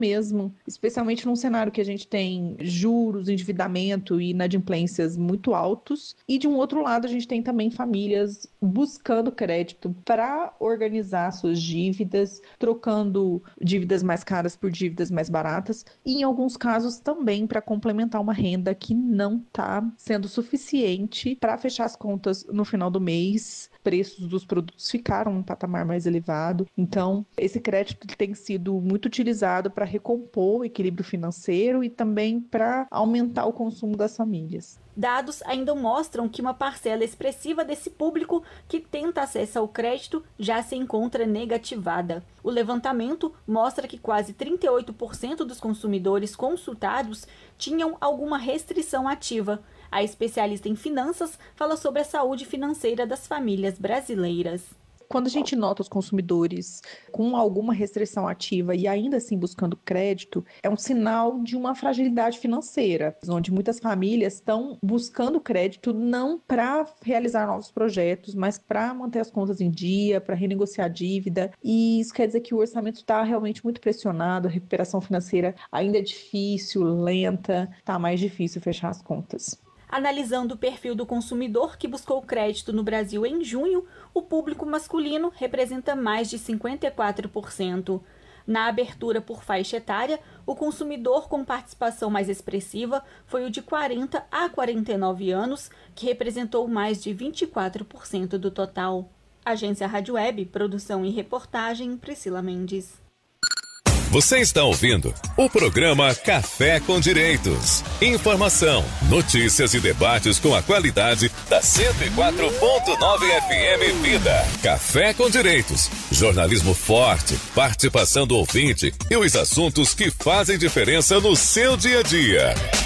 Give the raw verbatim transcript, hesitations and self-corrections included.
mesmo, especialmente num cenário que a gente tem juros, endividamento e inadimplências muito altos. E de um outro lado, a gente tem também famílias buscando crédito para organizar suas dívidas, trocando dívidas mais caras por dívidas mais baratas e, em alguns casos, também para complementar uma renda que não está sendo suficiente para fechar as contas no final do mês. Preços dos produtos ficaram um patamar mais elevado. Então, esse crédito tem sido muito utilizado para recompor o equilíbrio financeiro e também para aumentar o consumo das famílias. Dados ainda mostram que uma parcela expressiva desse público que tenta acesso ao crédito já se encontra negativada. O levantamento mostra que quase trinta e oito por cento dos consumidores consultados tinham alguma restrição ativa. A especialista em finanças fala sobre a saúde financeira das famílias brasileiras. Quando a gente nota os consumidores com alguma restrição ativa e ainda assim buscando crédito, é um sinal de uma fragilidade financeira, onde muitas famílias estão buscando crédito não para realizar novos projetos, mas para manter as contas em dia, para renegociar a dívida. E isso quer dizer que o orçamento está realmente muito pressionado, a recuperação financeira ainda é difícil, lenta, está mais difícil fechar as contas. Analisando o perfil do consumidor que buscou crédito no Brasil em junho, o público masculino representa mais de cinquenta e quatro por cento. Na abertura por faixa etária, o consumidor com participação mais expressiva foi o de quarenta a quarenta e nove anos, que representou mais de vinte e quatro por cento do total. Agência Rádio Web, produção e reportagem, Priscila Mendes. Você está ouvindo o programa Café com Direitos. Informação, notícias e debates com a qualidade da cento e quatro ponto nove F M Vida. Café com Direitos. Jornalismo forte, participação do ouvinte e os assuntos que fazem diferença no seu dia a dia.